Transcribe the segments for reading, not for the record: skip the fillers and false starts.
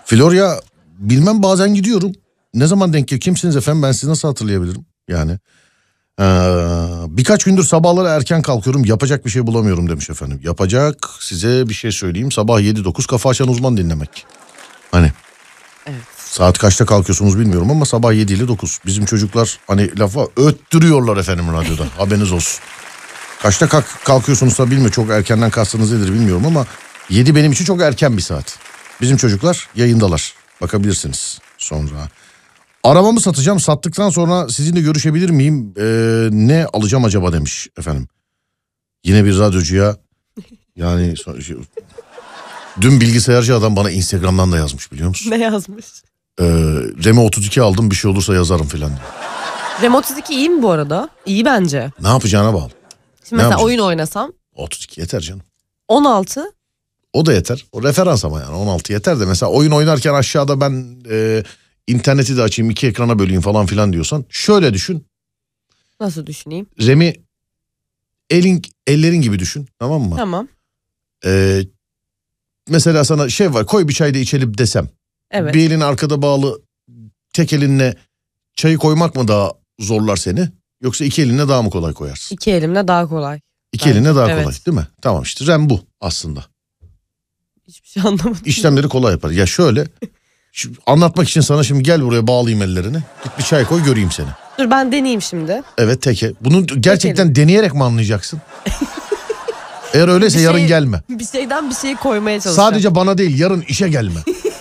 Florya bilmem, bazen gidiyorum. Ne zaman denk geliyor? Kimsiniz efendim, ben sizi nasıl hatırlayabilirim? Yani birkaç gündür sabahları erken kalkıyorum, yapacak bir şey bulamıyorum demiş efendim. Yapacak, size bir şey söyleyeyim, sabah 7-9 kafa açan uzman dinlemek. Hani Evet. saat kaçta kalkıyorsunuz bilmiyorum ama sabah 7 ile 9. Bizim çocuklar hani lafa öttürüyorlar efendim radyoda, haberiniz olsun. Kaçta kalkıyorsunuz da bilmiyorum, çok erkenden kastınız nedir bilmiyorum ama 7 benim için çok erken bir saat. Bizim çocuklar yayındalar, bakabilirsiniz sonra. Arabamı satacağım, sattıktan sonra sizinle görüşebilir miyim? Ne alacağım acaba demiş efendim. Yine bir radyocuya yani dün bilgisayarcı adam bana Instagram'dan da yazmış, biliyor musun? Ne yazmış? Remi 32 aldım, bir şey olursa yazarım filan. Remi 32 iyi mi bu arada? İyi bence. Ne yapacağına bağlı. Şimdi mesela oyun oynasam. 32 yeter canım. 16. O da yeter. O referans ama yani 16 yeter de mesela oyun oynarken aşağıda ben interneti de açayım, 2 ekrana böleyim falan filan diyorsan şöyle düşün. Nasıl düşüneyim? Remi ellerin gibi düşün, tamam mı? Tamam. Mesela sana şey var, koy bir çay da içelim desem. Evet. Bir elin arkada bağlı, tek elinle çayı koymak mı daha zorlar seni? Yoksa iki elinle daha mı kolay koyarsın? İki elimle daha kolay. İki elinle daha evet. kolay değil mi? Tamam, işte Rem bu aslında. Hiçbir şey anlamadım. İşlemleri kolay yapar. Ya şöyle anlatmak için sana şimdi gel buraya bağlayayım ellerini. Git bir çay koy, göreyim seni. Dur ben deneyeyim şimdi. Evet, teke. Bunu gerçekten deneyerek mi anlayacaksın? Eğer öyleyse yarın gelme. Bir şeyden bir şeyi koymaya çalışacağım. Sadece bana değil, yarın işe gelme.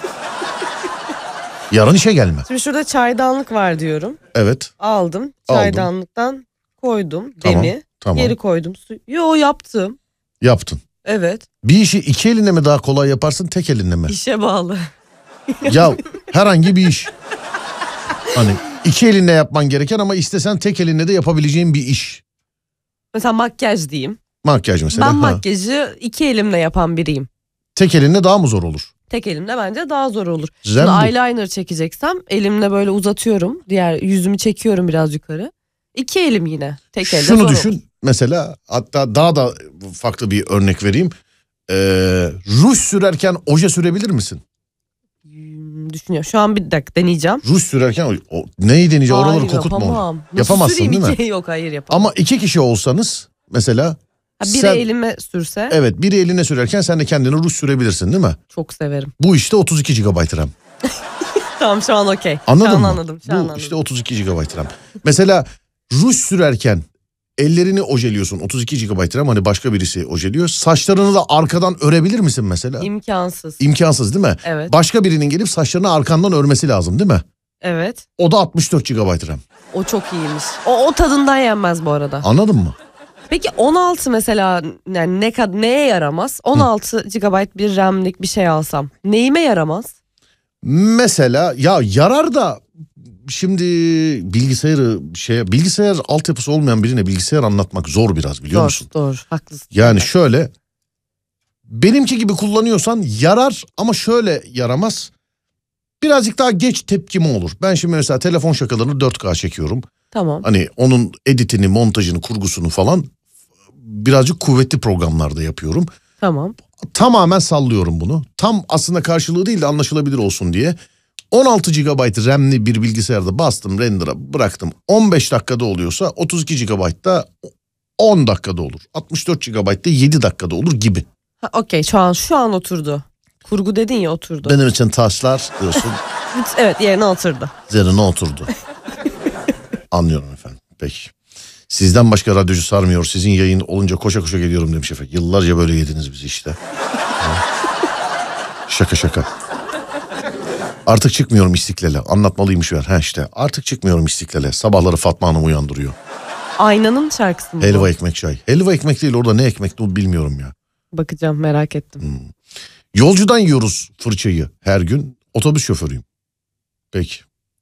Yarın işe gelme. Şimdi şurada çaydanlık var diyorum. Evet. Aldım. Çaydanlıktan koydum. Tamam, Demi. tamam. Geri koydum. Yo, yaptım. Yaptın. Evet. Bir işi iki elinle mi daha kolay yaparsın, tek elinle mi? İşe bağlı. Ya herhangi bir iş. Hani iki elinle yapman gereken ama istesen tek elinle de yapabileceğin bir iş. Mesela makyaj diyeyim. Makyaj mesela. Ben makyajı iki elimle yapan biriyim. Tek elinle daha mı zor olur? Tek elimle bence daha zor olur. Şimdi eyeliner çekeceksem elimle böyle uzatıyorum. Diğer yüzümü çekiyorum biraz yukarı. İki elim yine. Tek elde Şunu zor düşün olur. mesela, hatta daha da farklı bir örnek vereyim. Ruj sürerken oje sürebilir misin? Düşünüyorum. Şu an bir dakika deneyeceğim. Ruj sürerken neyi deneyeceğim? Oraları kokutma. Yapamam. Yapamazsın değil mi? Yok, hayır yapamam. Ama iki kişi olsanız mesela. Biri elime sürse. Evet, biri eline sürerken sen de kendine ruj sürebilirsin değil mi? Çok severim. Bu işte 32 GB RAM. Tamam, şu an okey. Anladın şu an mı? Anladım. Şu an anladım. İşte 32 GB RAM. Mesela ruj sürerken ellerini ojeliyorsun, 32 GB RAM, hani başka birisi ojeliyor. Saçlarını da arkadan örebilir misin mesela? İmkansız. İmkansız değil mi? Evet. Başka birinin gelip saçlarını arkandan örmesi lazım değil mi? Evet. O da 64 GB RAM. O çok iyiymiş. O tadından yenmez bu arada. Anladın mı? Peki 16 mesela yani neye yaramaz? 16 GB bir RAM'lik bir şey alsam neyime yaramaz? Mesela ya yarar da şimdi bilgisayar altyapısı olmayan birine bilgisayar anlatmak zor biraz, biliyor musun? Doğru, haklısın. Yani şöyle, benimki gibi kullanıyorsan yarar ama şöyle yaramaz. Birazcık daha geç tepkimi olur. Ben şimdi mesela telefon şakalarını 4K çekiyorum. Tamam. Hani onun editini, montajını, kurgusunu falan birazcık kuvvetli programlarda yapıyorum. Tamam. Tamamen sallıyorum bunu. Tam aslında karşılığı değil de anlaşılabilir olsun diye. 16 GB RAM'li bir bilgisayarda bastım, render'a bıraktım. 15 dakikada oluyorsa 32 GB'da 10 dakikada olur. 64 GB'da 7 dakikada olur gibi. Okey, şu an oturdu. Kurgu dedin ya, oturdu. Benim için taşlar diyorsun. Evet, yerine oturdu. Yerine oturdu. Anlıyorum efendim. Peki. Sizden başka radyocu sarmıyor. Sizin yayın olunca koşa koşa geliyorum demiş efendim. Yıllarca böyle yediniz bizi işte. Şaka. Artık çıkmıyorum İstiklal'e. Anlatmalıymış ver. İşte artık çıkmıyorum İstiklal'e. Sabahları Fatma Hanım uyandırıyor. Aynanın şarkısı mı? Helva ekmek çay. Helva ekmek değil, orada ne ekmekti bilmiyorum ya. Bakacağım, merak ettim. Yolcudan yiyoruz fırçayı her gün. Otobüs şoförüyüm. Peki.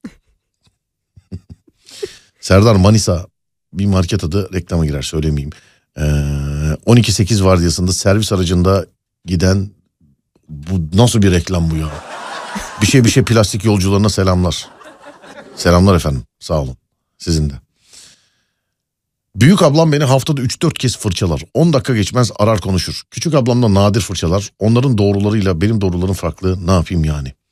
Serdar Manisa bir market adı, reklama girer söylemeyeyim. 12-8 vardiyasında servis aracında giden, bu nasıl bir reklam bu ya? Bir şey plastik yolcularına selamlar. Selamlar efendim, sağ olun. Sizin de. Büyük ablam beni haftada 3-4 kez fırçalar. 10 dakika geçmez arar konuşur. Küçük ablam da nadir fırçalar. Onların doğrularıyla benim doğrularım farklı. Ne yapayım yani?